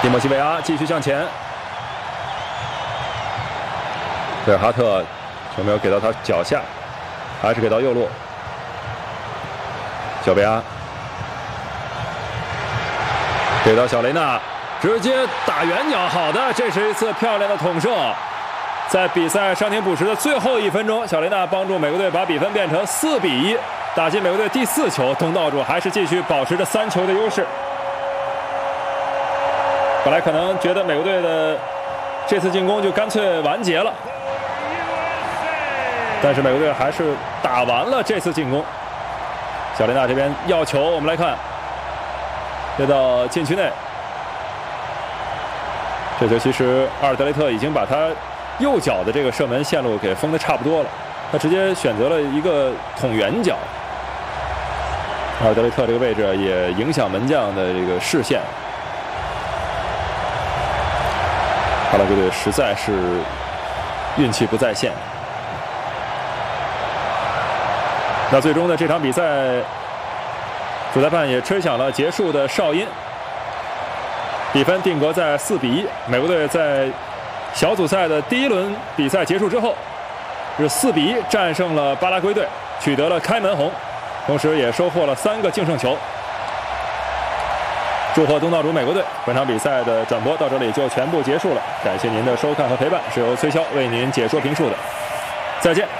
蒂莫西·维阿继续向前，贝尔哈特球没有给到他脚下，还是给到右路。小贝阿给到小雷纳，直接打远角，好的，这是一次漂亮的捅射。在比赛伤停补时的最后1分钟，小雷纳帮助美国队把比分变成4比1，打进美国队第4球。东道主还是继续保持着3球的优势。本来可能觉得美国队的这次进攻就干脆完结了，但是美国队还是打完了这次进攻。小雷纳这边要球，我们来看，接到禁区内，这球其实阿尔德雷特已经把他右脚的这个射门线路给封得差不多了，他直接选择了一个捅远角。阿尔德雷特这个位置也影响门将的这个视线。巴拉圭队实在是运气不在线。那最终呢，这场比赛主裁判也吹响了结束的哨音，比分定格在4比1。美国队在小组赛的第1轮比赛结束之后，是4比1战胜了巴拉圭队，取得了开门红，同时也收获了3个净胜球。祝贺东道主美国队！本场比赛的转播到这里就全部结束了，感谢您的收看和陪伴，是由崔骁为您解说评述的，再见。